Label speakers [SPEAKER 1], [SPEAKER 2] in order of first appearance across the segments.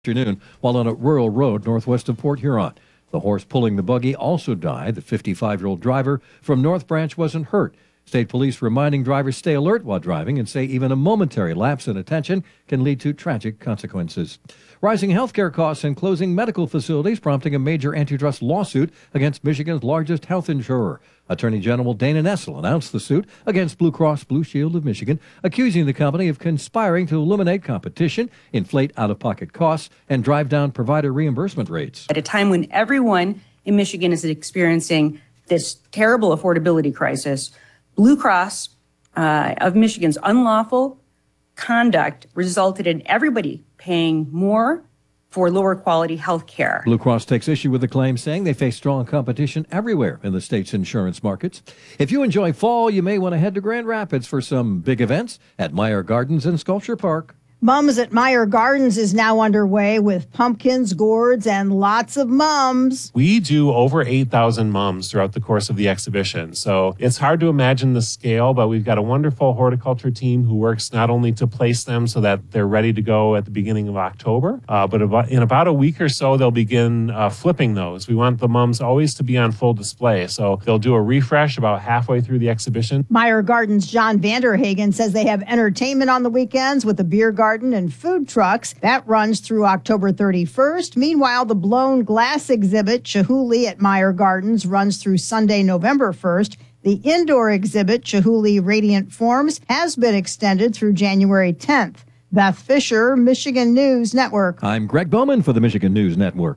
[SPEAKER 1] Afternoon while on a rural road northwest of Port Huron. The horse pulling the buggy also died. The 55-year-old driver from North Branch wasn't hurt. State police reminding drivers stay alert while driving and say even a momentary lapse in attention can lead to tragic consequences. Rising healthcare costs and closing medical facilities prompting a major antitrust lawsuit against Michigan's largest health insurer. Attorney General Dana Nessel announced the suit against Blue Cross Blue Shield of Michigan, accusing the company of conspiring to eliminate competition, inflate out-of-pocket costs, and drive down provider reimbursement rates.
[SPEAKER 2] At a time when everyone in Michigan is experiencing this terrible affordability crisis, Blue Cross of Michigan's unlawful conduct resulted in everybody paying more for lower quality health care.
[SPEAKER 1] Blue Cross takes issue with the claim, saying they face strong competition everywhere in the state's insurance markets. If you enjoy fall, you may want to head to Grand Rapids for some big events at Meyer Gardens and Sculpture Park.
[SPEAKER 3] Mums at Meyer Gardens is now underway with pumpkins, gourds, and lots of mums.
[SPEAKER 4] We do over 8,000 mums throughout the course of the exhibition. So it's hard to imagine the scale, but we've got a wonderful horticulture team who works not only to place them so that they're ready to go at the beginning of October, but in about a week or so, they'll begin flipping those. We want the mums always to be on full display. So they'll do a refresh about halfway through the exhibition.
[SPEAKER 3] Meyer Gardens' John Vanderhagen says they have entertainment on the weekends with a beer garden and food trucks. That runs through October 31st. Meanwhile, the blown glass exhibit, Chihuly at Meyer Gardens, runs through Sunday, November 1st. The indoor exhibit, Chihuly Radiant Forms, has been extended through January 10th. Beth Fisher, Michigan News Network.
[SPEAKER 1] I'm Greg Bowman for the Michigan News Network.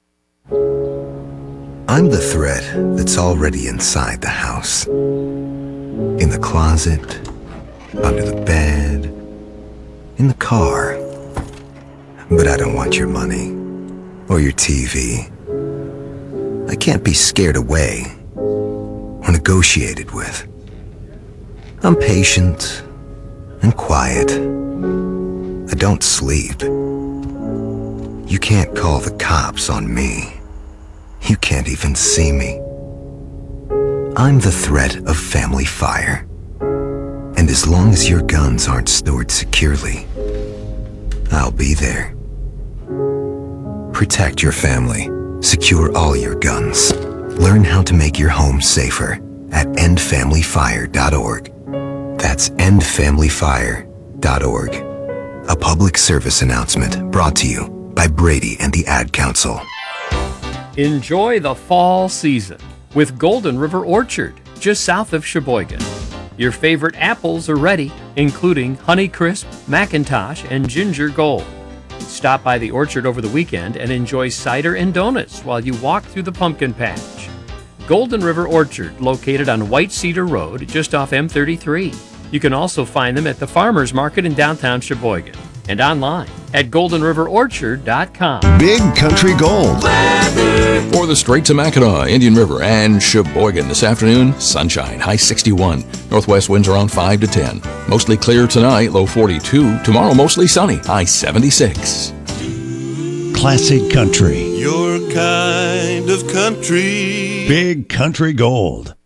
[SPEAKER 5] I'm the threat that's already inside the house. In the closet, under the bed, in the car. But I don't want your money or your TV. I can't be scared away or negotiated with. I'm patient and quiet. I don't sleep. You can't call the cops on me. You can't even see me. I'm the threat of family fire. And as long as your guns aren't stored securely, I'll be there. Protect your family. Secure all your guns. Learn how to make your home safer at endfamilyfire.org. That's endfamilyfire.org. A public service announcement brought to you by Brady and the Ad Council.
[SPEAKER 6] Enjoy the fall season with Golden River Orchard, just south of Sheboygan. Your favorite apples are ready, including Honeycrisp, Macintosh, and Ginger Gold. Stop by the orchard over the weekend and enjoy cider and donuts while you walk through the pumpkin patch. Golden River Orchard, located on White Cedar Road, just off M33. You can also find them at the Farmers Market in downtown Sheboygan and online at goldenriverorchard.com.
[SPEAKER 7] Big Country Gold. For the Strait to Mackinac, Indian River, and Sheboygan this afternoon, sunshine, high 61. Northwest winds around 5 to 10. Mostly clear tonight, low 42. Tomorrow, mostly sunny, high 76.
[SPEAKER 8] Classic country.
[SPEAKER 9] Your kind of country.
[SPEAKER 8] Big Country Gold.